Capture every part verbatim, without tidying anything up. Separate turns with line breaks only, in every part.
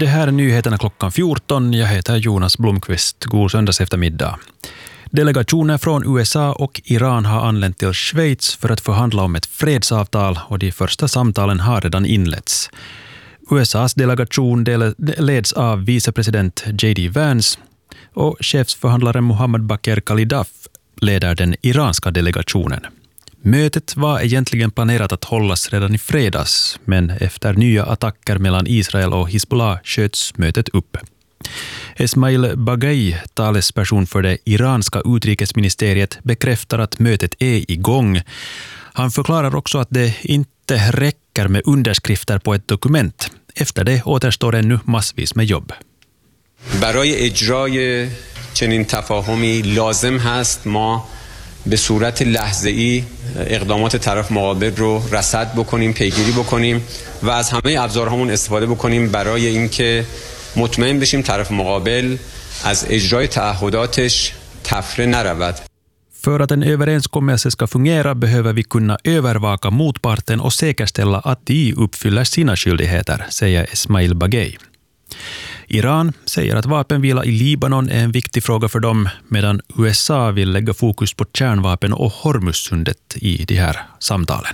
Det här är nyheterna klockan fjorton. Jag heter Jonas Blomqvist. God söndags eftermiddag. Delegationer från U S A och Iran har anlänt till Schweiz för att förhandla om ett fredsavtal och de första samtalen har redan inletts. U S A:s delegation leds av vicepresident J D Vance och chefsförhandlaren Mohammad Bakr Khalidaf leder den iranska delegationen. Mötet var egentligen planerat att hållas redan i fredags, men efter nya attacker mellan Israel och Hizbollah sköts mötet upp. Esmail Baghai, talesperson för det iranska utrikesministeriet, bekräftar att mötet är igång. Han förklarar också att det inte räcker med underskrifter på ett dokument. Efter det återstår ännu massvis med jobb.
برای اجرای چنین تفاهمی لازم هست ما به صورت لحظه‌ای اقدامات طرف مقابل رو رصد بکنیم، پیگیری بکنیم و از همه ابزارهامون استفاده بکنیم برای اینکه مطمئن بشیم طرف مقابل از اجرای تعهداتش تفره نرود.
För att en överenskommelse ska fungera behöver vi kunna övervaka motparten och säkerställa att de uppfyller sina skyldigheter, säger Esmail Baghai. Iran säger att vapenvila i Libanon är en viktig fråga för dem, medan U S A vill lägga fokus på kärnvapen och Hormuzsundet i de här samtalen.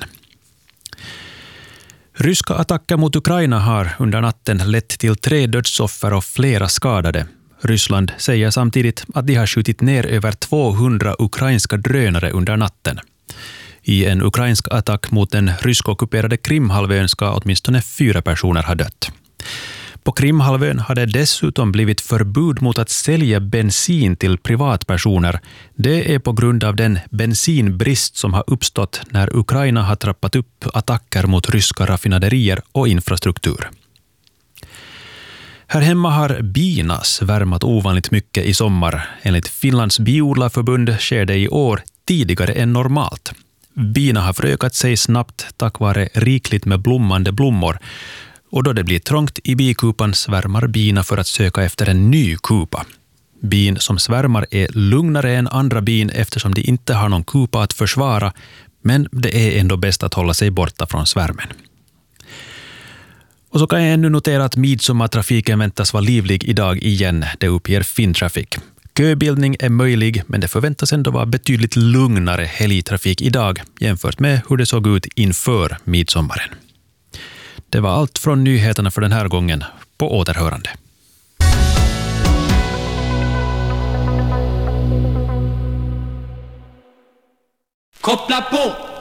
Ryska attacker mot Ukraina har under natten lett till tre dödsoffer och flera skadade. Ryssland säger samtidigt att de har skjutit ner över tvåhundra ukrainska drönare under natten. I en ukrainsk attack mot den ryskockuperade Krimhalvön ska åtminstone fyra personer ha dött. På Krimhalvön har det dessutom blivit förbud mot att sälja bensin till privatpersoner. Det är på grund av den bensinbrist som har uppstått när Ukraina har trappat upp attacker mot ryska raffinaderier och infrastruktur. Här hemma har bina svärmat ovanligt mycket i sommar. Enligt Finlands biodlarförbund sker det i år tidigare än normalt. Bina har förökat sig snabbt tack vare rikligt med blommande blommor. Och då det blir trångt i bikupan svärmar bina för att söka efter en ny kupa. Bin som svärmar är lugnare än andra bin eftersom de inte har någon kupa att försvara, men det är ändå bäst att hålla sig borta från svärmen. Och så kan jag ännu notera att midsommartrafiken väntas vara livlig idag igen, det uppger Finntrafik. Köbildning är möjlig, men det förväntas ändå vara betydligt lugnare helgtrafik idag jämfört med hur det såg ut inför midsommaren. Det var allt från nyheterna för den här gången. På återhörande.
Koppla på!